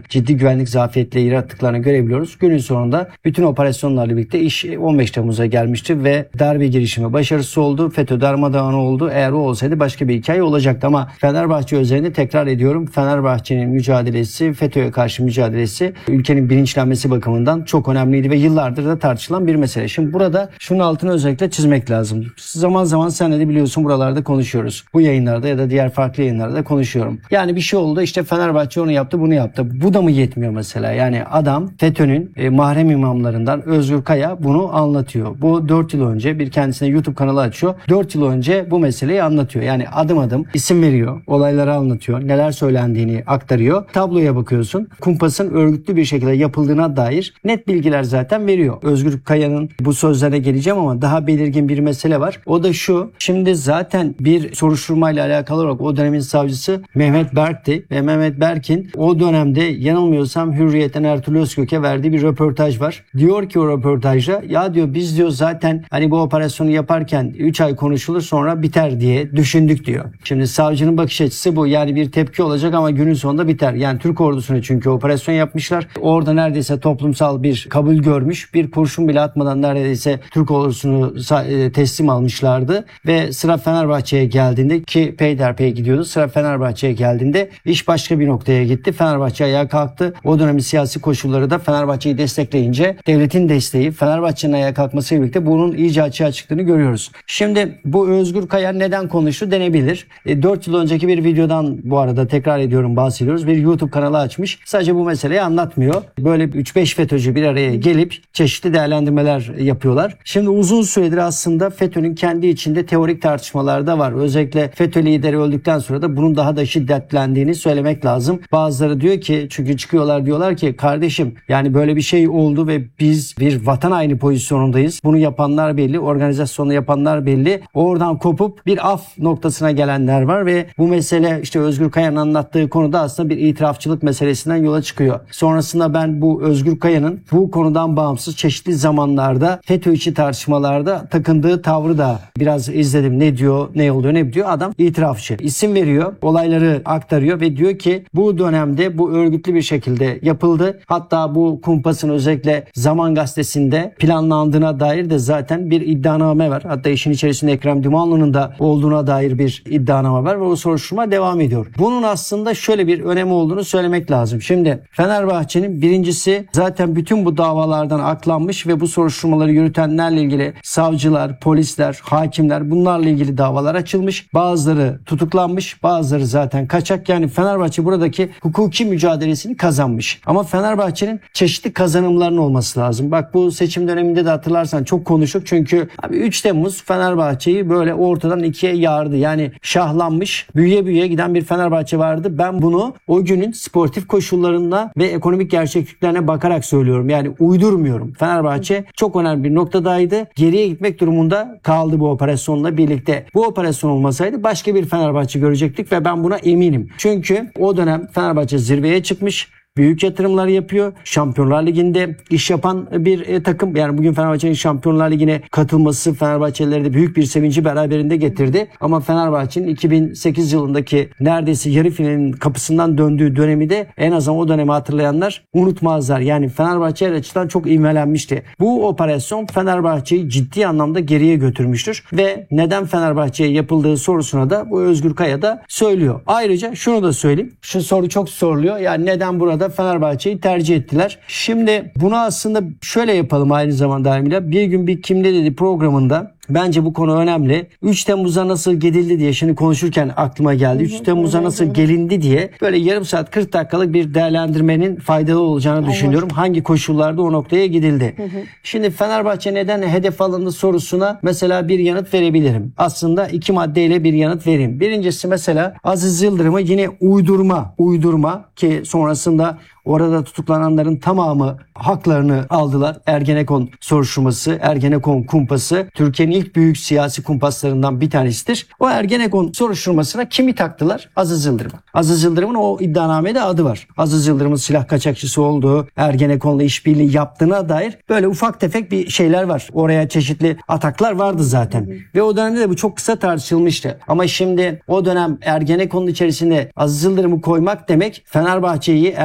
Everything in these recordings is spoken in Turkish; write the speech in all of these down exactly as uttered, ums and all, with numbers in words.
ciddi güvenlik zafiyetleri yarattıklarını görebiliyoruz. Günün sonunda bütün operasyonlarla birlikte iş on beş Temmuz'a gelmişti ve darbe girişimi başarısız oldu. FETÖ darmadağın oldu. Eğer o olsaydı başka bir hikaye olacaktı ama Fenerbahçe özelinde tekrar ediyorum, Fenerbahçe'nin mücadelesi, FETÖ'ye karşı mücadelesi ülkenin bilinçlenmesi bakımından çok önemliydi ve yıllardır da tartışılan bir mesele. Şimdi burada şunun altını özellikle çizmek lazım. Zaman zaman senle de biliyorsun buralarda konuşuyoruz. Bu yayınlarda ya da diğer farklı yayınlarda konuşuyorum. Yani bir şey oldu, işte Fenerbahçe onu yaptı, bunu yaptı. Bu da mı yetmiyor mesela? Yani adam FETÖ'nün e, mahrem imamlarından Özgür Kaya bunu anlatıyor. Bu dört yıl önce bir kendisine YouTube kanalı açıyor. dört yıl önce bu meseleyi anlatıyor. Yani adım adım isim veriyor, olayları anlatıyor, neler söylendiğini aktarıyor. Tabloya bakıyorsun. Kumpasın örgütlü bir şekilde yapıldığına dair net bilgiler zaten veriyor. Özgür Kaya'nın bu sözlerine geleceğim ama daha belirgin bir mesele var. O da şu. Şimdi zaten bir soruşturmayla alakalı olarak o dönemin savcısı Mehmet Berk'ti ve Mehmet Berk'in o dönemde yanılmıyorsam Hürriyet'ten Ertuğrul Özkök'e verdiği bir röportaj var. Diyor ki o röportajda, ya diyor biz diyor zaten hani bu operasyonu yaparken üç ay konuşulur sonra biter diye düşündük diyor. Şimdi savcının bakış açısı bu. Yani bir tepki olacak ama günün sonunda biter. Yani Türk ordusuna çünkü operasyon yapmışlar. Orada neredeyse toplumsal bir kabul görmüş. Bir kurşun bile atmadan neredeyse Türk ordusunu teslim almışlardı. Ve sıra Fenerbahçe'ye geldiğinde, ki peyderpey gidiyordu, sıra Fenerbahçe'ye geldiğinde iş başka bir noktaya gitti. Fenerbahçe ayağa kalktı. O dönemin siyasi koşulları da Fenerbahçe'yi destekleyince devletin desteği Fenerbahçe'nin ayağa kalkmasıyla birlikte bunun iyice açığa çıktığını görüyoruz. Şimdi bu Özgür Kaya neden konuştu denebilir. E, dört yıl önceki bir videodan bu arada tekrar ediyorum bahsediyoruz. Bir YouTube kanalı açmış. Sadece bu meseleyi anlatmıyor. Böyle üç beş FETÖ'cü bir araya gelip çeşitli değerlendirmeler yapıyorlar. Şimdi uzun süredir aslında FETÖ'nün kendi içinde teorik tartışmalar da var. Özellikle FETÖ lideri öldükten sonra da bunun daha da şiddetlendiğini söylemek lazım. Bazıları diyor ki, çünkü çıkıyorlar diyorlar ki kardeşim yani böyle bir şey oldu ve biz bir vatan haini pozisyonundayız. Bunu yapanlar belli, organizasyonu yapanlar belli. Oradan kopup bir af noktasına gelenler var ve bu mesele işte Özgür Kaya'nın anlattığı konuda aslında bir itirafçılık meselesinden yola çıkıyor. Sonrasında ben bu Özgür Kaya'nın bu konudan bağımsız çeşitli zamanlarda FETÖ içi tartışmalarda takındığı tavrı da biraz izledim. Ne diyor, ne oluyor, ne diyor? Adam itirafçı. İsim veriyor, olayları aktarıyor ve diyor ki bu dönemde bu örgütlü bir şekilde yapıldı. Hatta bu kumpasın özellikle Zaman Gazetesi'nde planlandığına dair de zaten bir iddianame var. Hatta işin içerisinde Ekrem İmamoğlu'nun da olduğuna dair bir iddianame var ve o soruşturma devam ediyor. Bunun aslında şöyle bir önemi olduğunu söylemek lazım. Şimdi Fenerbahçe'nin birincisi zaten bütün bu davalardan aklanmış ve bu soruşturmaları yürütenlerle ilgili savcılar, polisler, hakimler, bunlarla ilgili davalar açılmış. Bazıları tutuklanmış, bazıları zaten kaçak. Yani Fenerbahçe buradaki hukuki mücadelesini kazanmış. Ama Fenerbahçe'nin çeşitli kazanımlarının olması lazım. Bak bu seçim döneminde de hatırlarsan çok konuştuk. Çünkü abi üç Temmuz Fenerbahçe'yi böyle ortadan ikiye yardı. Yani şahlanmış, büyüye büyüye giden bir Fenerbahçe vardı. Ben bunu o günün sportif koşullarına ve ekonomik gerçekliklerine bakarak söylüyorum. Yani uydurmuyorum. Fenerbahçe çok önemli bir noktadaydı. Geriye gitmek durumunda kaldı bu operasyonla birlikte. Bu operasyon olmasaydı başka bir Fenerbahçe görecektik ve ben buna eminim. Çünkü o dönem Fenerbahçe zirveye çıkmış. Büyük yatırımlar yapıyor. Şampiyonlar Ligi'nde iş yapan bir e, takım. Yani bugün Fenerbahçe'nin Şampiyonlar Ligi'ne katılması Fenerbahçelileri de büyük bir sevinci beraberinde getirdi. Ama Fenerbahçe'nin iki bin sekiz yılındaki neredeyse yarı finalin kapısından döndüğü dönemi de en azından o dönemi hatırlayanlar unutmazlar. Yani Fenerbahçe açıdan çok ivmelenmişti. Bu operasyon Fenerbahçe'yi ciddi anlamda geriye götürmüştür. Ve neden Fenerbahçe'ye yapıldığı sorusuna da bu Özgür Kaya da söylüyor. Ayrıca şunu da söyleyeyim. Şu soru çok soruluyor. Yani neden burada Fenerbahçe'yi tercih ettiler? Şimdi bunu aslında şöyle yapalım aynı zamanda Emine. Bir gün bir Kimde Dedi programında bence bu konu önemli. üç Temmuz'a nasıl gelindi diye şimdi konuşurken aklıma geldi. üç Temmuz'a nasıl gelindi diye böyle yarım saat kırk dakikalık bir değerlendirmenin faydalı olacağını düşünüyorum. Hangi koşullarda o noktaya gidildi. Hı hı. Şimdi Fenerbahçe neden hedef alındı sorusuna mesela bir yanıt verebilirim. Aslında iki maddeyle bir yanıt vereyim. Birincisi mesela Aziz Yıldırım'ı yine uydurma, uydurma ki sonrasında orada tutuklananların tamamı haklarını aldılar. Ergenekon soruşturması, Ergenekon kumpası Türkiye'nin ilk büyük siyasi kumpaslarından bir tanesidir. O Ergenekon soruşturmasına kimi taktılar? Aziz Yıldırım'ı. Aziz Yıldırım'ın o iddianamede adı var. Aziz Yıldırım'ın silah kaçakçısı olduğu, Ergenekon'la işbirliği yaptığına dair böyle ufak tefek bir şeyler var. Oraya çeşitli ataklar vardı zaten. Hı hı. Ve o dönemde de bu çok kısa tartışılmıştı. Ama şimdi o dönem Ergenekon'un içerisinde Aziz Yıldırım'ı koymak demek Fenerbahçe'yi Ergenekon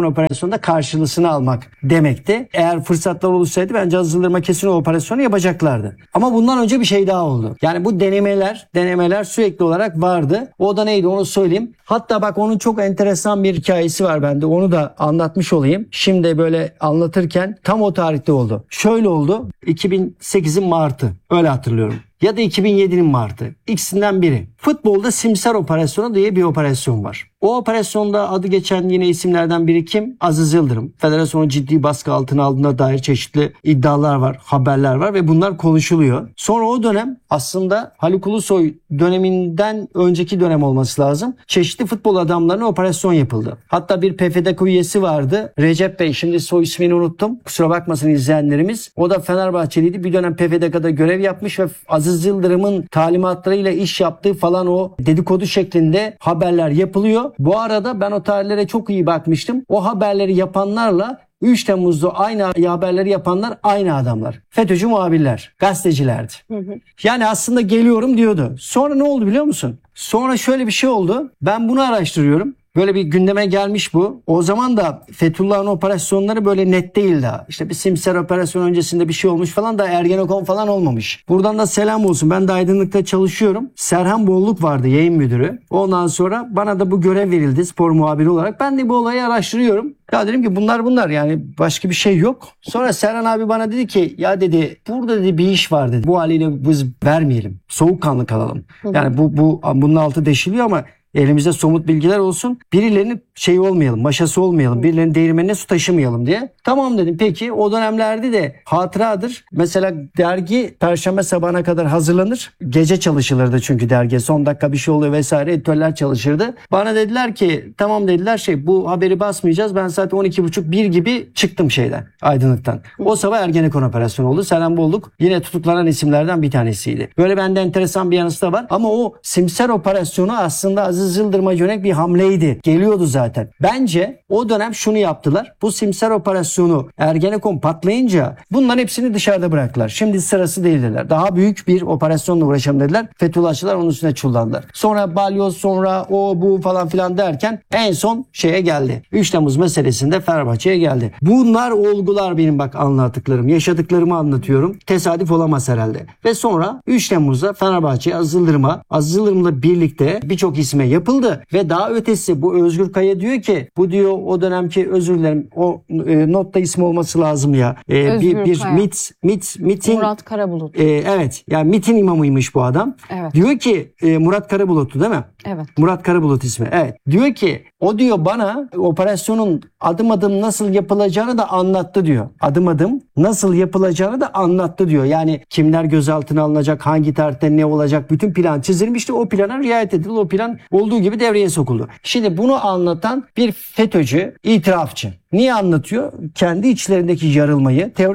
operasyonda karşılısını almak demekti. Eğer fırsatlar oluşsaydı bence Aziz Yıldırım'a kesin o operasyonu yapacaklardı. Ama bundan önce bir şey daha oldu. Yani bu denemeler, denemeler sürekli olarak vardı. O da neydi onu söyleyeyim. Hatta bak onun çok enteresan bir hikayesi var bende. Onu da anlatmış olayım. Şimdi böyle anlatırken tam o tarihte oldu. Şöyle oldu. iki bin sekizin Mart'ı. Öyle hatırlıyorum. Ya da iki bin yedinin Mart'ı. İkisinden biri. Futbolda Simsar operasyonu diye bir operasyon var. O operasyonda adı geçen yine isimlerden biri kim? Aziz Yıldırım. Federasyonu ciddi baskı altına aldığına dair çeşitli iddialar var, haberler var ve bunlar konuşuluyor. Sonra o dönem aslında Haluk Ulusoy döneminden önceki dönem olması lazım. Çeşitli futbol adamlarına operasyon yapıldı. Hatta bir P F D K üyesi vardı. Recep Bey, şimdi soy ismini unuttum. Kusura bakmasın izleyenlerimiz. O da Fenerbahçeliydi. Bir dönem P F D K'da görev yapmış ve Aziz Yıldırım'ın talimatlarıyla iş yaptığı falan o dedikodu şeklinde haberler yapılıyor. Bu arada ben o tarihlere çok iyi bakmıştım. O haberleri yapanlarla üç Temmuz'da aynı haberleri yapanlar aynı adamlar. FETÖ'cü muhabirler, gazetecilerdi. Hı hı. Yani aslında geliyorum diyordu. Sonra ne oldu biliyor musun? Sonra şöyle bir şey oldu. Ben bunu araştırıyorum. Böyle bir gündeme gelmiş bu. O zaman da Fethullah'ın operasyonları böyle net değil daha. İşte bir Simsar operasyonu öncesinde bir şey olmuş falan da Ergenekon falan olmamış. Buradan da selam olsun. Ben de aydınlıkta çalışıyorum. Serhan Bolluk vardı yayın müdürü. Ondan sonra bana da bu görev verildi spor muhabiri olarak. Ben de bu olayı araştırıyorum. Ya dedim ki bunlar bunlar yani başka bir şey yok. Sonra Serhan abi bana dedi ki ya dedi burada dedi bir iş var dedi. Bu haliyle biz vermeyelim. Soğukkanlı kalalım. Yani bu bu bunun altı deşiliyor ama elimizde somut bilgiler olsun. Birilerinin şeyi olmayalım, maşası olmayalım. Birilerinin değirmenine su taşımayalım diye. Tamam dedim. Peki o dönemlerde de hatıradır. Mesela dergi Perşembe sabahına kadar hazırlanır. Gece çalışılırdı çünkü dergi. Son dakika bir şey oluyor vesaire. Editörler çalışırdı. Bana dediler ki tamam dediler şey bu haberi basmayacağız. Ben saat on iki buçuk bir gibi çıktım şeyden. Aydınlıktan. O sabah Ergenekon operasyonu oldu. Serhan Bolluk yine tutuklanan isimlerden bir tanesiydi. Böyle bende enteresan bir yanısı da var. Ama o Simsar operasyonu aslında Aziz Yıldırım'a yönelik bir hamleydi. Geliyordu zaten. Bence o dönem şunu yaptılar. Bu Simsar operasyonu Ergenekon patlayınca bunların hepsini dışarıda bıraktılar. Şimdi sırası değil dediler. Daha büyük bir operasyonla uğraşalım dediler. Fethullahçılar onun üstüne çullandılar. Sonra balyoz sonra o bu falan filan derken en son şeye geldi. üç Temmuz meselesinde Fenerbahçe'ye geldi. Bunlar olgular benim bak anlattıklarım. Yaşadıklarımı anlatıyorum. Tesadüf olamaz herhalde. Ve sonra üç Temmuz'da Fenerbahçe Aziz Yıldırım'a Aziz Yıldırım'la birlikte birçok isme yapıldı ve daha ötesi bu Özgür Kaya diyor ki bu diyor o dönemki özür dilerim o e, notta ismi olması lazım ya. E, bir bir mit mit mitin Murat Karabulut. E, evet yani mitin imamıymış bu adam. Evet. Diyor ki e, Murat Karabulut'tu değil mi? Evet. Murat Karabulut ismi. Evet. Diyor ki o diyor bana operasyonun adım adım nasıl yapılacağını da anlattı diyor. Adım adım nasıl yapılacağını da anlattı diyor. Yani kimler gözaltına alınacak, hangi tarihte ne olacak bütün plan çizilmişti. O plana riayet edildi. O plan olduğu gibi devreye sokuldu. Şimdi bunu anlatan bir FETÖ'cü, itirafçı. Niye anlatıyor? Kendi içlerindeki yarılmayı, teori